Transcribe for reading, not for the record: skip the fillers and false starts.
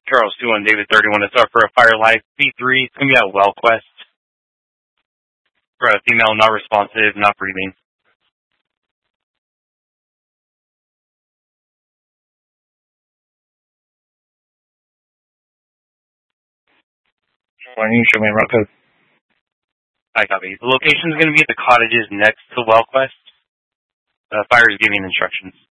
Charles 2-1, David 31. It's up for a Fire Life B3. It's going to be at WellQuest. For a female, not responsive, not breathing. Why don't you show me a route code? I copy. The location is going to be at the cottages next to WellQuest. Fire is giving instructions.